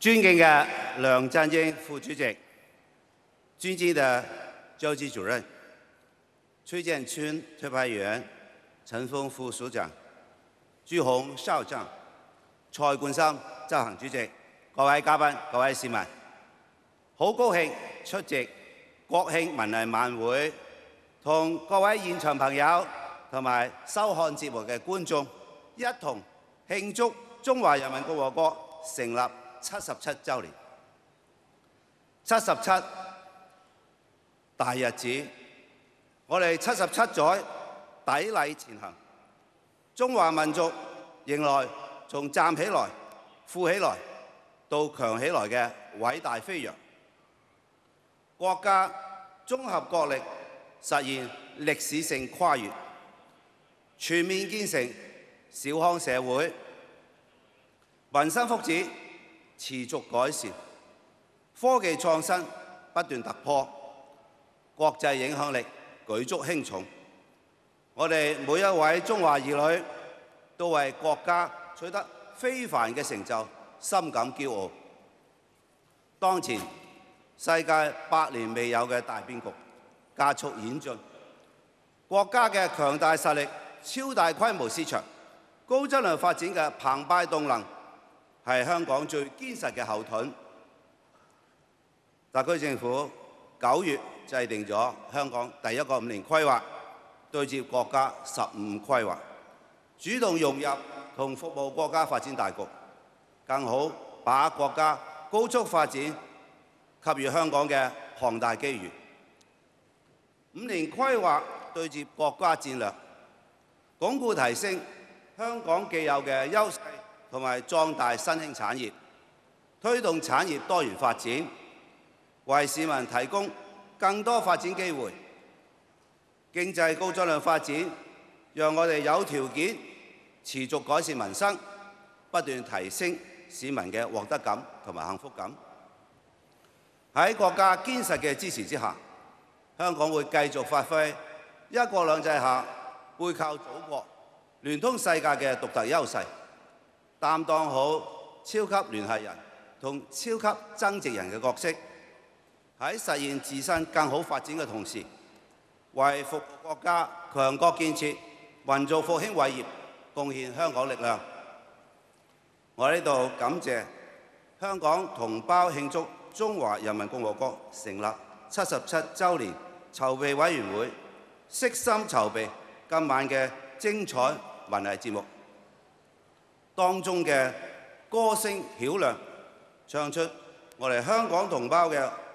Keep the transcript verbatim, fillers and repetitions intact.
尊敬的梁振英副主席，尊敬的召集主任，崔建春特派員、陳鋒副署長，朱孔校長，蔡冠深執行主席，各位嘉賓、各位市民，好高興出席國慶文藝晚會，同各位現場朋友同埋收看節目嘅觀眾一同慶祝中華人民共和國成立七十七週年。七十七大日子，我哋七十七載砥礪前行，中華民族迎來從站起來、富起來到強起來嘅偉大飛躍。國家綜合國力實現歷史性跨越，全面建成小康社會，民生福祉持續改善，科技創新不斷突破，國際影響力舉足輕重。我哋每一位中華兒女都為國家取得非凡嘅成就深感驕傲。當前世界百年未有嘅大變局加速演進，國家嘅強大實力、超大規模市場、高質量發展嘅澎湃動能，係香港最堅實嘅後盾。特區政府九月制定咗香港第一個五年規劃，對接國家十五規劃，主動融入同服務國家發展大局，更好把握國家高速發展給予香港嘅龐大機遇。五年規劃對接國家戰略，鞏固提升香港既有嘅優勢同埋壯大新興產業，推動產業多元發展，為市民提供更多發展機會。經濟高質量發展，讓我哋有條件持續改善民生，不斷提升市民嘅獲得感同埋幸福感。喺國家堅實嘅支持之下，香港會繼續發揮一國兩制下背靠祖國、聯通世界嘅獨特優勢，擔當好超級聯繫人同超級增值人嘅角色，喺實現自身更好發展嘅同時，為服務國家強國建設、民族復興偉業貢獻香港力量。我喺呢度感謝香港同胞慶祝中華人民共和國成立七十七週年籌備委員會，悉心籌備今晚嘅精彩文藝節目，當中嘅歌聲曉亮，唱出我哋香港同胞嘅